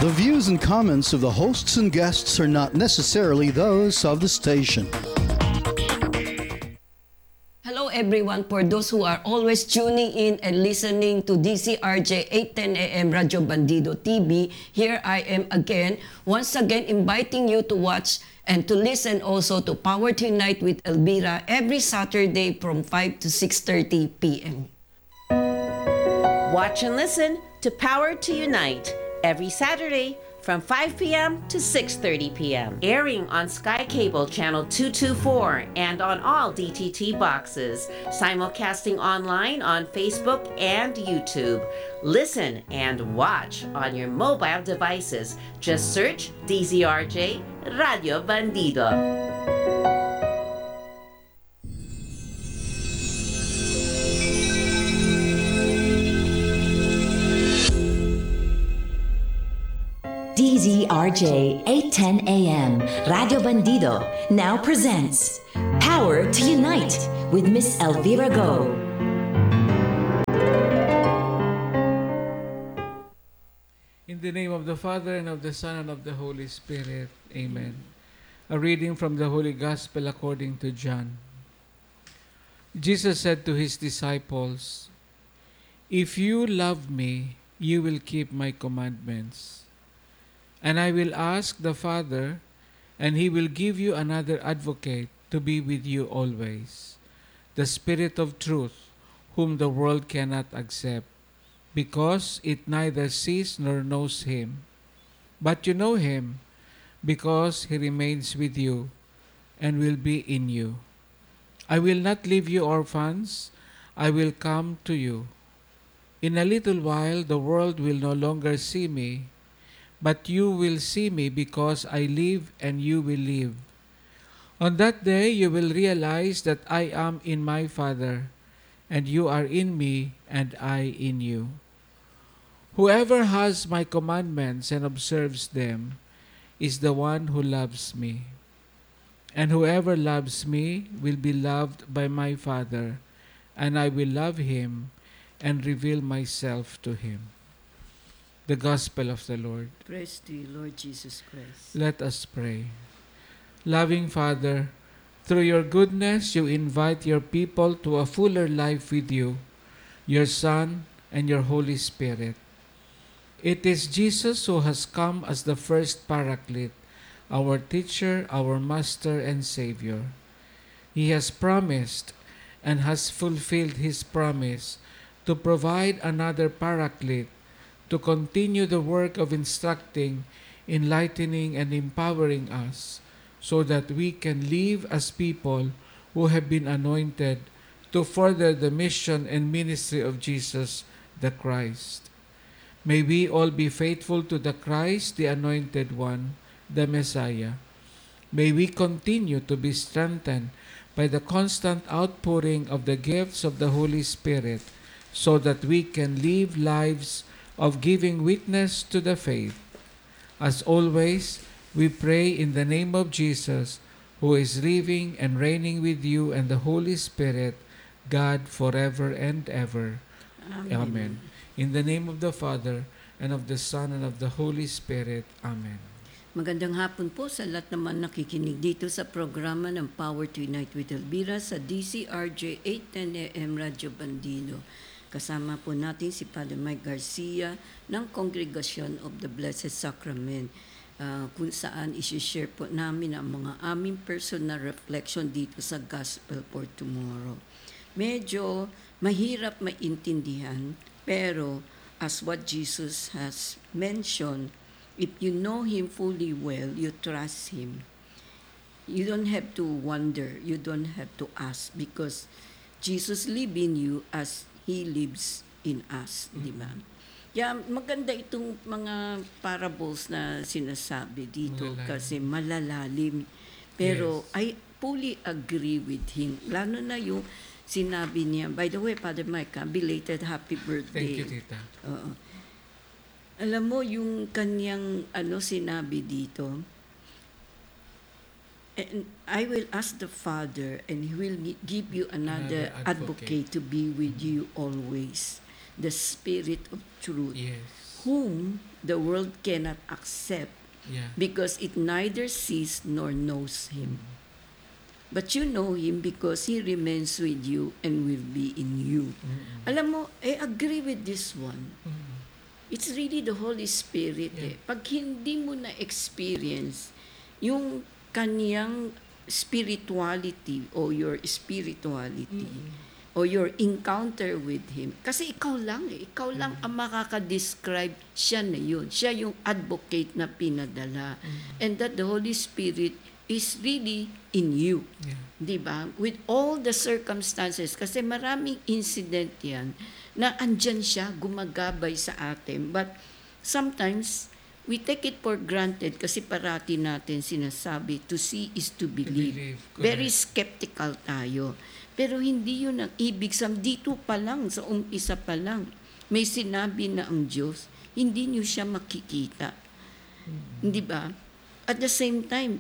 The views and comments of the hosts and guests are not necessarily those of the station. Hello everyone, for those who are always tuning in and listening to DCRJ 810 AM Radio Bandido TV, here I am again, once again inviting you to watch and to listen also to Power to Unite with Elvira every Saturday from 5 to 6:30 p.m. Watch and listen to Power to Unite every Saturday from 5 p.m. to 6:30 p.m. Airing on Sky Cable Channel 224 and on all DTT boxes. Simulcasting online on Facebook and YouTube. Listen and watch on your mobile devices. Just search DZRJ Radio Bandido. DZRJ 810 AM Radio Bandido now presents Power to Unite with Miss Elvira Go. In the name of the Father, and of the Son, and of the Holy Spirit. Amen. A reading from the Holy Gospel according to John. Jesus said to his disciples, "If you love me, you will keep my commandments. And I will ask the Father, and He will give you another advocate to be with you always, the Spirit of truth, whom the world cannot accept, because it neither sees nor knows Him. But you know Him, because He remains with you and will be in you. I will not leave you orphans, I will come to you. In a little while the world will no longer see me, but you will see me because I live and you will live. On that day you will realize that I am in my Father, and you are in me and I in you. Whoever has my commandments and observes them is the one who loves me. And whoever loves me will be loved by my Father, and I will love him and reveal myself to him." The Gospel of the Lord. Praise to you, Lord Jesus Christ. Let us pray. Loving Father, through your goodness you invite your people to a fuller life with you, your Son, and your Holy Spirit. It is Jesus who has come as the first Paraclete, our teacher, our master, and Savior. He has promised and has fulfilled his promise to provide another Paraclete to continue the work of instructing, enlightening, and empowering us so that we can live as people who have been anointed to further the mission and ministry of Jesus the Christ. May we all be faithful to the Christ, the Anointed One, the Messiah. May we continue to be strengthened by the constant outpouring of the gifts of the Holy Spirit so that we can live lives of giving witness to the faith. As always, we pray in the name of Jesus, who is living and reigning with you and the Holy Spirit, God forever and ever. Amen. Amen. In the name of the Father, and of the Son, and of the Holy Spirit. Amen. Magandang hapon po sa lahat naman nakikinig dito sa programa ng Power to Unite with Elvira sa DCRJ 810 AM Radio Bandido. Kasama po natin si Father Mike Garcia ng Congregation of the Blessed Sacrament, kung saan isi-share po namin ang mga aming personal reflection dito sa Gospel for Tomorrow. Medyo mahirap maintindihan, pero as what Jesus has mentioned, if you know Him fully well, you trust Him. You don't have to wonder, you don't have to ask, because Jesus lives in you as He lives in us, di ba? Yeah, maganda itong mga parables na sinasabi dito kasi malalalim. Pero I fully agree with him. Lalo na yung sinabi niya, by the way, Father Mike, belated happy birthday. Thank you, Tita. Alam mo, yung kanyang sinabi dito, and I will ask the Father, and He will give you another advocate to be with you always. The Spirit of truth, Yes. whom the world cannot accept Yeah. because it neither sees nor knows him. But you know him because he remains with you and will be in you. Alam mo, I agree with this one. It's really the Holy Spirit. Yeah. Pag hindi mo na-experience yung kaniyang spirituality o your spirituality o your encounter with Him. Kasi ikaw lang ang makaka-describe, siya na yun. Siya yung advocate na pinadala. And that the Holy Spirit is really in you. Yeah. Di ba? With all the circumstances, kasi maraming incident yan na andyan siya, gumagabay sa atin. But sometimes, we take it for granted kasi parati natin sinasabi, to see is to believe. Correct. Very skeptical tayo. Pero hindi yun ang ibig sabihin. Dito pa lang, sa umpisa pa lang, may sinabi na ang Diyos, hindi niyo siya makikita. Di ba? At the same time,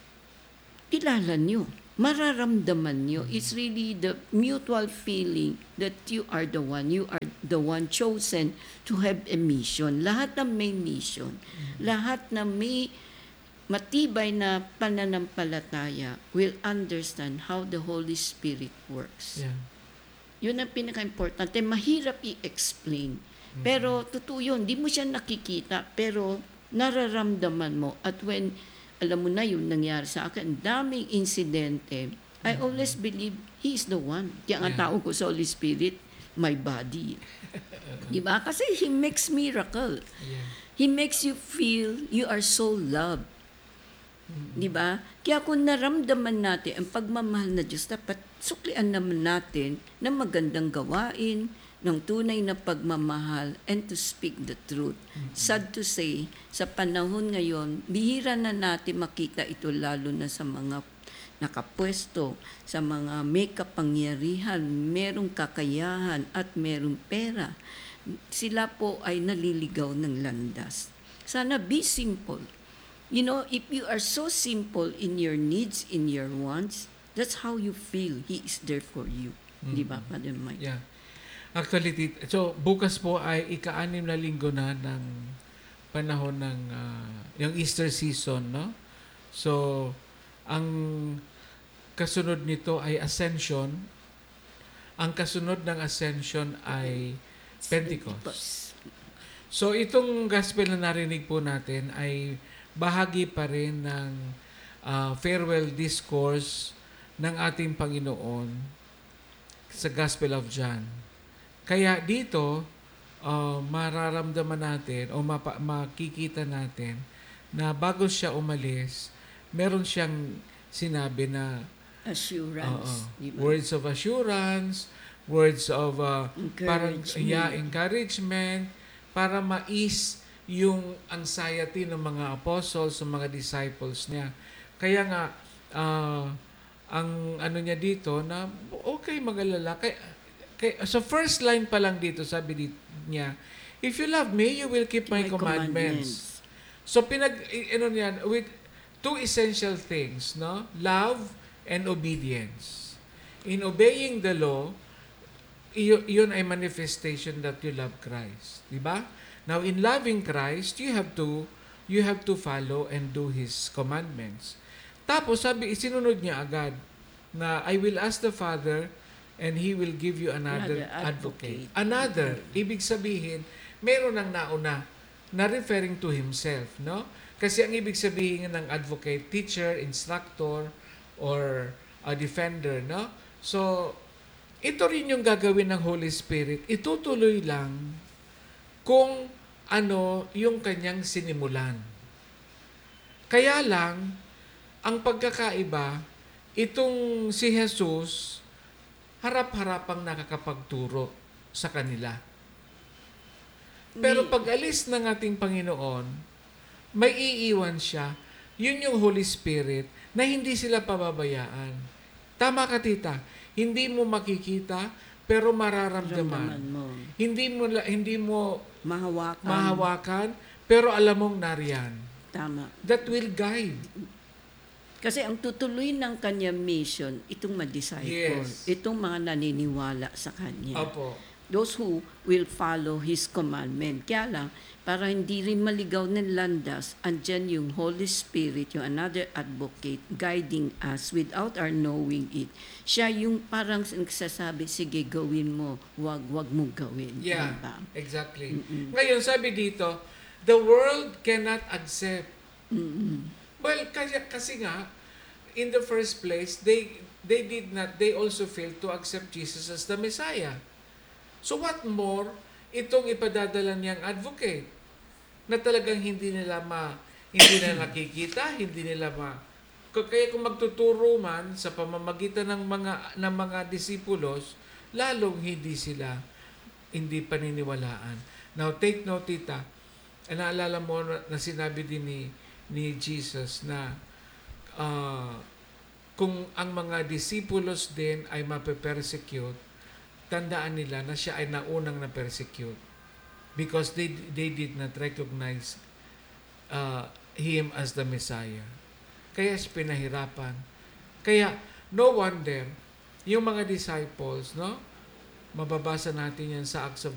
kilala niyo, mararamdaman niyo. It's really the mutual feeling that you are the one chosen to have a mission. Lahat na may mission, lahat na may matibay na pananampalataya will understand how the Holy Spirit works. Yeah. Yun ang pinaka-importante. Mahirap i-explain. Pero totoo yun, di mo siya nakikita, pero nararamdaman mo. At when, alam mo na yung nangyari sa akin, daming insidente, I always believe He is the one. Kaya ang tawag ko sa Holy Spirit, my body. Diba? Kasi He makes miracle. Yeah. He makes you feel you are so loved. Diba? Kaya kung naramdaman natin ang pagmamahal na Diyos, dapat suklian naman natin na magandang gawain, ng tunay na pagmamahal, and to speak the truth. Sad to say, sa panahon ngayon, bihira na natin makita ito lalo na sa mga nakapwesto, sa mga may kapangyarihan, merong kakayahan at merong pera. Sila po ay naliligaw ng landas. Sana be simple. You know, if you are so simple in your needs, in your wants, that's how you feel He is there for you. Di ba, Father Mike? Yeah. Actually, so bukas po ay ika-6 na linggo na ng panahon ng yung Easter season, no? So, ang kasunod nito ay Ascension. Ang kasunod ng Ascension ay Pentecost. So, itong gospel na narinig po natin ay bahagi pa rin ng farewell discourse ng ating Panginoon sa Gospel of John. Kaya dito, mararamdaman natin o makikita natin na bago siya umalis, meron siyang sinabi na Assurance. Di ba? words of assurance, words of Encouragement. encouragement, para ma-ease yung anxiety ng mga apostles, ng mga disciples niya. Kaya nga, ang ano niya dito na, okay, mag-alala. So first line pa lang dito, sabi niya, if you love me, you will keep my commandments. So with two essential things, no? Love and obedience. In obeying the law, yun ay manifestation that you love Christ. Diba? Now, in loving Christ, you have to follow and do His commandments. Tapos, sinunod niya agad na I will ask the Father and He will give you another advocate. Another, ibig sabihin, meron ng nauna na referring to Himself, no? Kasi ang ibig sabihin ng advocate, teacher, instructor, or a defender, no? So, ito rin yung gagawin ng Holy Spirit. Itutuloy lang kung ano yung kanyang sinimulan. Kaya lang, ang pagkakaiba, itong si Jesus, harap-harapang nakakapagturo sa kanila. Pero pag alis ng ating Panginoon, may iiwan siya. Yun yung Holy Spirit na hindi sila pababayaan. Tama ka, tita. Hindi mo makikita, pero mararamdaman. Hindi mo mahawakan, pero alam mong nariyan. Tama. That will guide. Kasi ang tutuloy ng kanyang mission, itong mga disciples, Yes. itong mga naniniwala sa kanya. Opo. those who will follow His commandment. Kaya lang, para hindi rin maligaw ng landas, andyan yung Holy Spirit, yung another advocate, guiding us without our knowing it. Siya yung parang nagsasabi, sige, gawin mo, wag mo gawin. Yeah, Diba? exactly. Ngayon, sabi dito, the world cannot accept. Well, kasi nga, in the first place, they also failed to accept Jesus as the Messiah. So what more, itong ipadadala niyang advocate na talagang hindi nila nakikita, hindi nila kaya kung magtuturo man sa pamamagitan ng mga disipulos, lalong hindi paniniwalaan. Now take note, tita, naalala mo na sinabi din ni Jesus na kung ang mga disipulos din ay mape-persecute, tandaan nila na siya ay naunang na-persecute because they did not recognize Him as the Messiah. Kaya siya pinahirapan. Kaya, no wonder, yung mga disciples, no? Mababasa natin yan sa Acts of